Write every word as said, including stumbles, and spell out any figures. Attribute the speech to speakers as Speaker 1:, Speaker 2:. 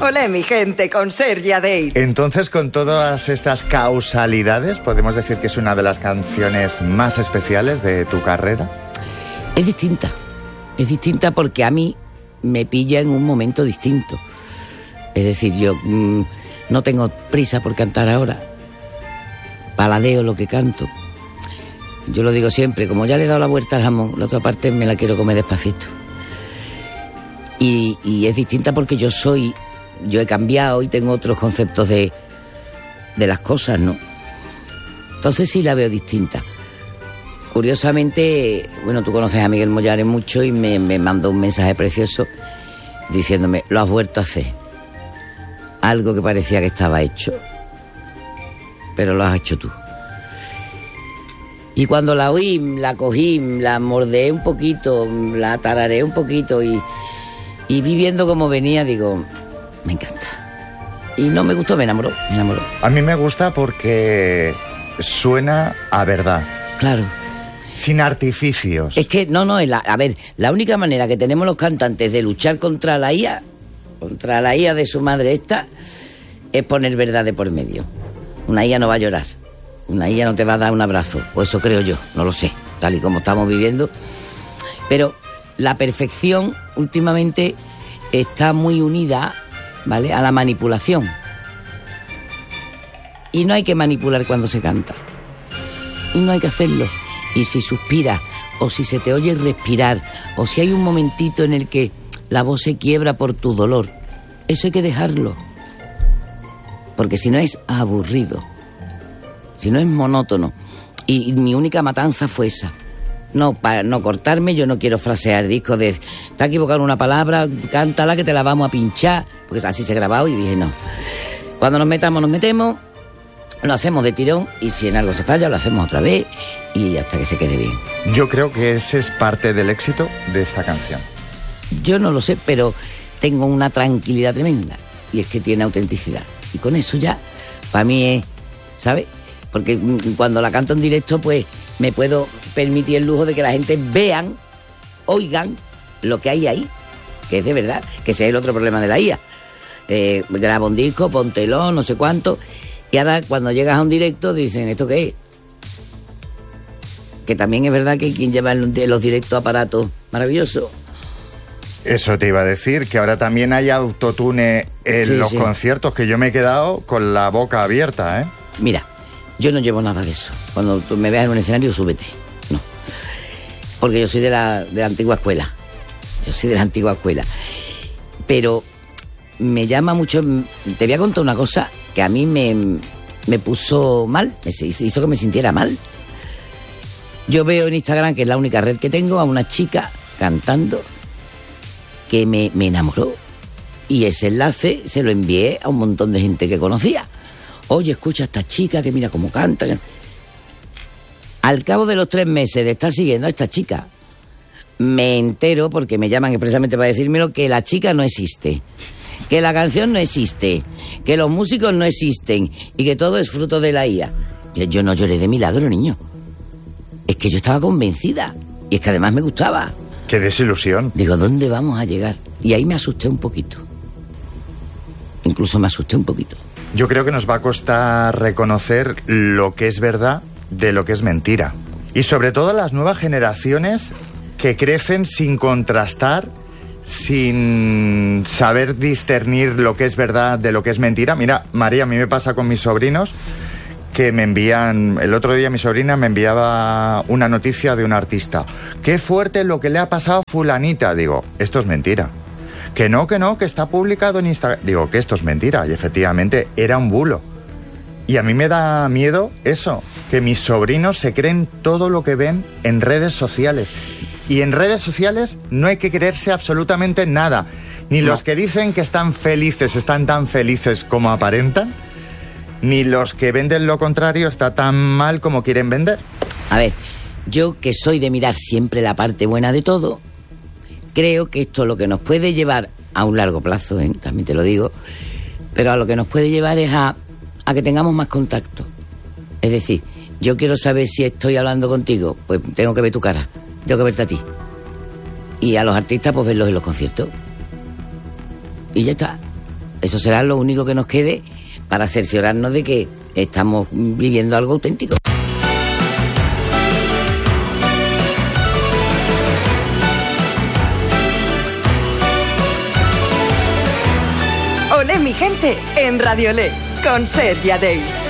Speaker 1: Olé, mi gente, con Sergi Adeir.
Speaker 2: Entonces, con todas estas causalidades, ¿podemos decir que es una de las canciones más especiales de tu carrera?
Speaker 3: Es distinta. Es distinta porque a mí me pilla en un momento distinto. Es decir, yo mmm, no tengo prisa por cantar ahora. Paladeo lo que canto. Yo lo digo siempre, como ya le he dado la vuelta al jamón, la otra parte me la quiero comer despacito. Y, y es distinta porque yo soy, yo he cambiado y tengo otros conceptos de, de las cosas, ¿no? Entonces sí la veo distinta. Curiosamente, bueno, tú conoces a Miguel Mollares mucho y me, me mandó un mensaje precioso diciéndome, lo has vuelto a hacer. Algo que parecía que estaba hecho, pero lo has hecho tú. Y cuando la oí, la cogí, la mordeé un poquito, la tarareé un poquito y, y vi viendo cómo venía, digo, me encanta. Y no me gustó, me enamoró, me enamoró.
Speaker 2: A mí me gusta porque suena a verdad.
Speaker 3: Claro.
Speaker 2: Sin artificios.
Speaker 3: Es que, no, no, la, a ver, la única manera que tenemos los cantantes de luchar contra la I A, contra la I A de su madre esta, es poner verdad de por medio. Una I A no va a llorar. Una I A no te va a dar un abrazo, o eso creo yo, no lo sé, tal y como estamos viviendo. Pero la perfección últimamente está muy unida, ¿vale?, a la manipulación. Y no hay que manipular cuando se canta. Y no hay que hacerlo. Y si suspiras, o si se te oye respirar, o si hay un momentito en el que la voz se quiebra por tu dolor, eso hay que dejarlo. Porque si no es aburrido. Si no es monótono. Y, y mi única matanza fue esa. No, para no cortarme, yo no quiero frasear discos de... Te has equivocado en una palabra, cántala que te la vamos a pinchar. Porque así se ha grabado y dije no. Cuando nos metamos, nos metemos, lo hacemos de tirón y si en algo se falla, lo hacemos otra vez y hasta que se quede bien.
Speaker 2: Yo creo que ese es parte del éxito de esta canción.
Speaker 3: Yo no lo sé, pero tengo una tranquilidad tremenda. Y es que tiene autenticidad. Y con eso ya, para mí es... ¿Sabes? Porque cuando la canto en directo, pues me puedo permitir el lujo de que la gente vean, oigan lo que hay ahí, que es de verdad, que ese es el otro problema de la I A. Eh, graba un disco, póntelo, no sé cuánto, y ahora cuando llegas a un directo dicen, ¿esto qué es? Que también es verdad que quien lleva en los directos aparatos maravillosos.
Speaker 2: Eso te iba a decir, que ahora también hay autotune en
Speaker 3: Sí,
Speaker 2: los
Speaker 3: sí.
Speaker 2: conciertos, que yo me he quedado con la boca abierta, ¿eh?
Speaker 3: Mira, yo no llevo nada de eso. Cuando tú me veas en un escenario, súbete. No. Porque yo soy de la, de la antigua escuela. Yo soy de la antigua escuela. Pero me llama mucho... Te voy a contar una cosa que a mí me, me puso mal. Me hizo que me sintiera mal. Yo veo en Instagram, que es la única red que tengo, a una chica cantando que me, me enamoró. Y ese enlace se lo envié a un montón de gente que conocía. Oye, escucha a esta chica que mira cómo canta. Al cabo de los tres meses de estar siguiendo a esta chica, me entero, porque me llaman expresamente para decírmelo, que la chica no existe, que la canción no existe, que los músicos no existen y que todo es fruto de la I A. Mira, yo no lloré de milagro, niño. Es que yo estaba convencida y es que además me gustaba.
Speaker 2: ¡Qué desilusión!
Speaker 3: Digo, ¿dónde vamos a llegar? Y ahí me asusté un poquito. Incluso me asusté un poquito.
Speaker 2: Yo creo que nos va a costar reconocer lo que es verdad de lo que es mentira. Y sobre todo las nuevas generaciones que crecen sin contrastar, sin saber discernir lo que es verdad de lo que es mentira. Mira, María, a mí me pasa con mis sobrinos que me envían... El otro día mi sobrina me enviaba una noticia de un artista. ¡Qué fuerte lo que le ha pasado a fulanita! Digo, esto es mentira. Que no, que no, que está publicado en Instagram. Digo, que esto es mentira. Y efectivamente era un bulo. Y a mí me da miedo eso, que mis sobrinos se creen todo lo que ven en redes sociales. Y en redes sociales no hay que creerse absolutamente nada. Ni los que dicen que están felices están tan felices como aparentan, ni los que venden lo contrario está tan mal como quieren vender.
Speaker 3: A ver, yo que soy de mirar siempre la parte buena de todo, creo que esto lo que nos puede llevar a un largo plazo, ¿eh? También te lo digo, pero a lo que nos puede llevar es a, a que tengamos más contacto. Es decir, yo quiero saber si estoy hablando contigo, pues tengo que ver tu cara, tengo que verte a ti. Y a los artistas, pues verlos en los conciertos. Y ya está. eso será lo único que nos quede para cerciorarnos de que estamos viviendo algo auténtico.
Speaker 1: Olé, mi gente, en Radio Olé, con Sergia Day.